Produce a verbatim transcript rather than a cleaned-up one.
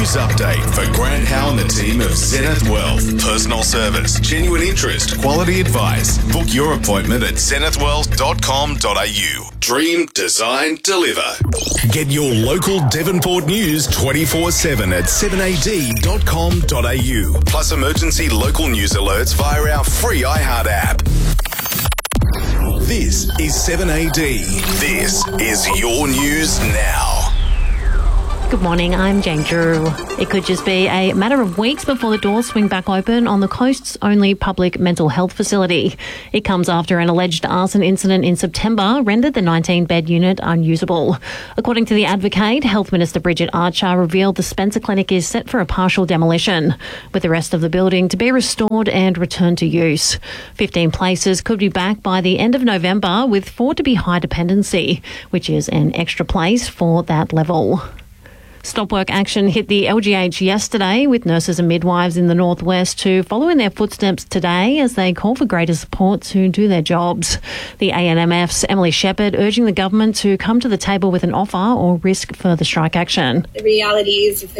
News update for Grant Howe and the team of Zenith Wealth. Personal service, genuine interest, quality advice. Book your appointment at zenith wealth dot com dot a u. Dream, design, deliver. Get your local Devonport news twenty-four seven at seven a d dot com dot a u. Plus emergency local news alerts via our free iHeart app. This is seven A D. This is your news now. Good morning, I'm Jane Drew. It could just be a matter of weeks before the doors swing back open on the coast's only public mental health facility. It comes after an alleged arson incident in September rendered the nineteen-bed unit unusable. According to The Advocate, Health Minister Bridget Archer revealed the Spencer Clinic is set for a partial demolition, with the rest of the building to be restored and returned to use. Fifteen places could be back by the end of November, with four to be high dependency, which is an extra place for that level. Stop work action hit the L G H yesterday, with nurses and midwives in the northwest to follow in their footsteps today as they call for greater support to do their jobs. The A N M F's Emily Shepherd urging the government to come to the table with an offer or risk further strike action. The reality is if